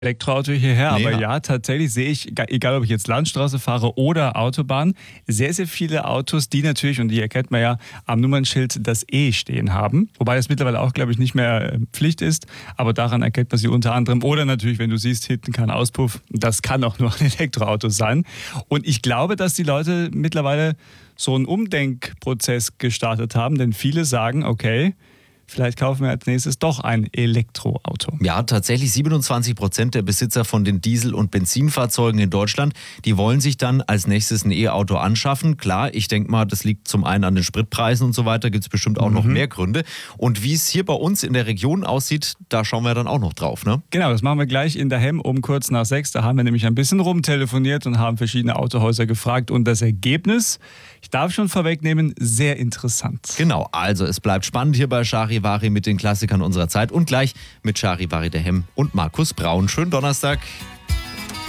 Elektroauto hierher, Nee, aber ja. ja, tatsächlich sehe ich, egal ob ich jetzt Landstraße fahre oder Autobahn, sehr, sehr viele Autos, die natürlich, und die erkennt man ja am Nummernschild, das E stehen haben. Wobei das mittlerweile auch, glaube ich, nicht mehr Pflicht ist, aber daran erkennt man sie unter anderem. Oder natürlich, wenn du siehst, hinten kein Auspuff, das kann auch nur ein Elektroauto sein. Und ich glaube, dass die Leute mittlerweile so einen Umdenkprozess gestartet haben, denn viele sagen, okay, vielleicht kaufen wir als nächstes doch ein Elektroauto. Ja, tatsächlich 27% der Besitzer von den Diesel- und Benzinfahrzeugen in Deutschland, die wollen sich dann als nächstes ein E-Auto anschaffen. Klar, ich denke mal, das liegt zum einen an den Spritpreisen und so weiter, gibt es bestimmt auch noch mehr Gründe. Und wie es hier bei uns in der Region aussieht, da schauen wir dann auch noch drauf, ne? Genau, das machen wir gleich in der Hemm um kurz nach 6. Da haben wir nämlich ein bisschen rumtelefoniert und haben verschiedene Autohäuser gefragt. Und das Ergebnis, ich darf schon vorwegnehmen, sehr interessant. Genau, also es bleibt spannend hier bei Charivari mit den Klassikern unserer Zeit und gleich mit Charivari der Hemm und Markus Braun. Schönen Donnerstag.